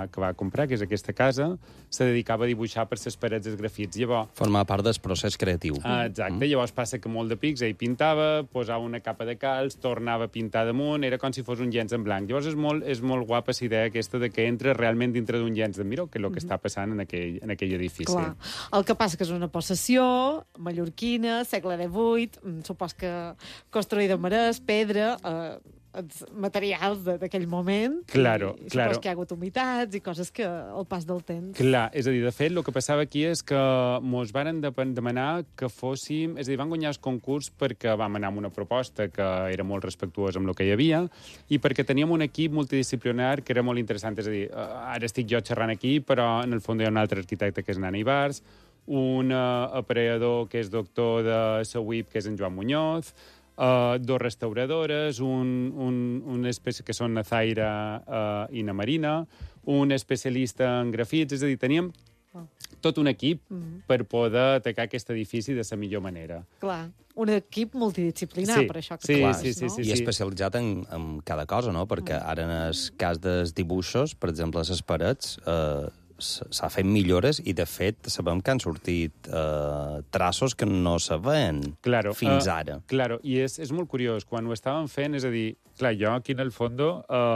va comprar, que és aquesta casa, se dedicava a dibuixar per les parets els grafits. Llavors, Formar part del procés creatiu. exacte. Llavors passa que molt de pics, ell pintava, posava una capa de calç, tornava a pintar damunt, era com si fos un llenç en blanc. Llavors és molt guapa la idea aquesta de que entra realment dintre d'un llenç de miró, que és el que està passant en aquell edifici. Clar. El que passa que és una possessió mallorquina, segle XVIII, supos que construïda amb marès, pedra, els materials d'aquell moment. Claro, i claro. supos que hi ha hagut humitats i coses que al pas del temps... Clar, és a dir, de fet, el que passava aquí és que mos varen demanar que fóssim... És a dir, van guanyar el concurs perquè vam anar amb una proposta que era molt respectuosa amb el que hi havia i perquè teníem un equip multidisciplinar que era molt interessant. És a dir, ara estic jo xerrant aquí, però en el fons hi ha un altre arquitecte que és Nana Ibars, un aparellador que és doctor de la UIP, que és en Joan Muñoz, dos restauradores, una espècie que són na Zaira i na Marina, un especialista en grafits, és a dir, teníem tot un equip per poder atacar aquest edifici de la millor manera. Clar, un equip multidisciplinar, per això que sí. I especialitzat en cada cosa, no? Perquè ara en el cas dels dibuixos, per exemple, a les parets, s'ha fet millores i, de fet, sabem que han sortit traços que no se veien fins ara. Claro, i és molt curiós. Quan ho estàvem fent, és a dir, clar, jo aquí en el fondo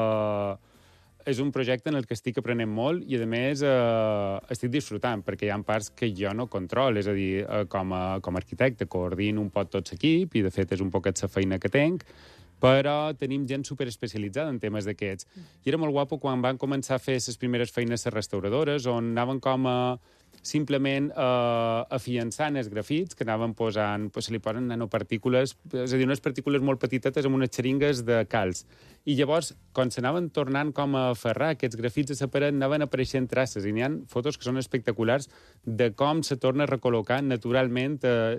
és un projecte en el que estic aprenent molt i, a més, estic disfrutant, perquè hi ha parts que jo no controlo. És a dir, com a arquitecte coordino un poc tot l'equip i, de fet, és un poquet la feina que tenc, però tenim gent superespecialitzada en temes d'aquests. I era molt guapo quan van començar a fer les primeres feines les restauradores, on anaven com a simplement afiançant els grafits, que anaven posant, se li posen nanopartícules, és a dir, unes partícules molt petitetes amb unes xeringues de calç. I llavors, quan s'anaven tornant com a aferrar aquests grafits a la paret, anaven apareixent traces, i n'hi ha fotos que són espectaculars de com se torna a recol·locar naturalment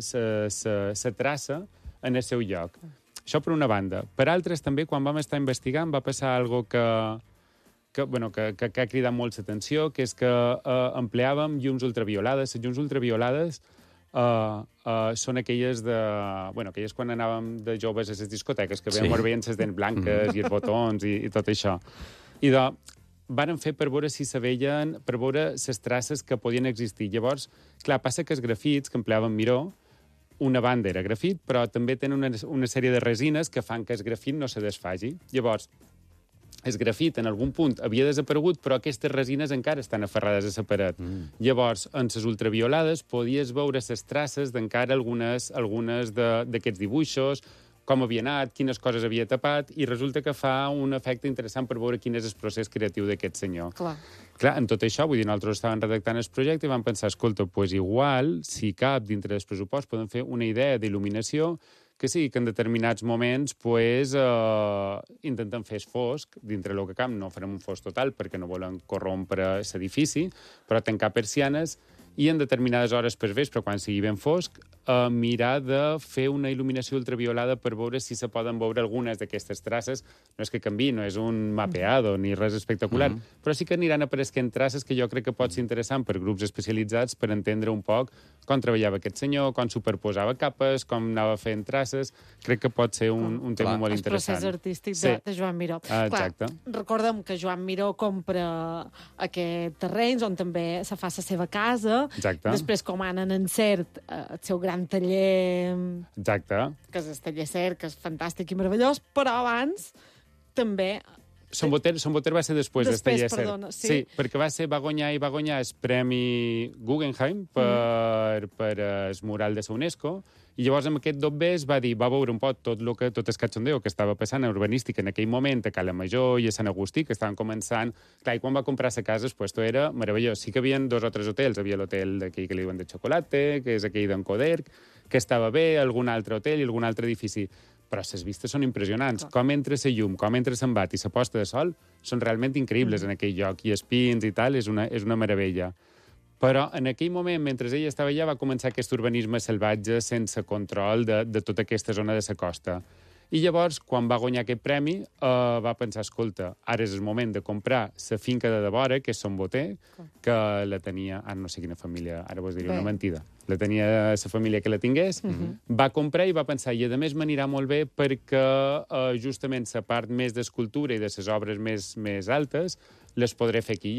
la traça en el seu lloc. Això per una banda. Per altres, també, quan vam estar investigant, va passar algo que ha cridat molt l'atenció, que és que empleàvem llums ultraviolades. Les llums ultraviolades són aquelles quan anàvem de joves a les discoteques, que veien les dents blanques i els botons i tot això. I varen fer per veure si se veien, per veure les traces que podien existir. Llavors, clar, passa que els grafits que empleàvem miró, una banda era grafit, però també tenen una sèrie de resines que fan que el grafit no se desfagi. Llavors, el grafit en algun punt havia desaparegut, però aquestes resines encara estan aferrades a la paret. Llavors, en les ultraviolades podies veure les traces d'encara algunes d'aquests dibuixos, com havia anat, quines coses havia tapat, i resulta que fa un efecte interessant per veure quin és el procés creatiu d'aquest senyor. Clar, en tot això, vull dir, nosaltres estàvem redactant el projecte i vam pensar, escolta, doncs igual, si cap dintre del pressupost, podem fer una idea d'il·luminació que sí, que en determinats moments intentem fer fosc, dintre el que cap, no farem un fosc total perquè no volen corrompre l'edifici, però tancar persianes i en determinades hores per vespre, quan sigui ben fosc, mirar de fer una il·luminació ultraviolada per veure si se poden veure algunes d'aquestes traces. No és que canvi, no és un mapeado ni res espectacular, però sí que aniran apareixent traces que jo crec que pot ser interessant per grups especialitzats per entendre un poc com treballava aquest senyor, com superposava capes, com anava fent traces. Crec que pot ser un tema molt interessant. El procés artístic de Joan Miró. Exacte. Recordem que Joan Miró compra aquests terrenys on també se fa la seva casa. Exacte. Després, com han en encert, el seu gran taller... Exacte. Que és el taller Cert, que és fantàstic i meravellós, però abans també... Son Boter va ser després del taller Cert. Perdona, sí, perquè va guanyar el Premi Guggenheim per el mural de la UNESCO, i llavors amb aquest dobbers va veure un poc tot el cachondeo que estava passant en urbanística en aquell moment a Cala Major i a Sant Agustí, que estaven començant. Clar, i quan va comprar la casa, pues, tot era meravellós. Sí que hi havia 2 o 3 hotels. Havia l'hotel d'aquí que li diuen de Chocolate, que és aquell d'en Coderc, que estava bé, algun altre hotel i algun altre edifici. Però les vistes són impressionants. Com entra la llum, com entra l'embat i la posta de sol són realment increïbles en aquell lloc. I els pins i tal, és una meravella. Però en aquell moment, mentre ell estava allà, va començar aquest urbanisme salvatge sense control de tota aquesta zona de la costa. I llavors, quan va guanyar aquest premi, va pensar, escolta, ara és el moment de comprar la finca de devora, que és Son Boter, que la tenia... Ara no sé quina família, ara vos diré una mentida. La tenia la família que la tingués, va comprar i va pensar, i a més m'anirà molt bé perquè justament la part més d'escultura i de les obres més altes les podré fer aquí.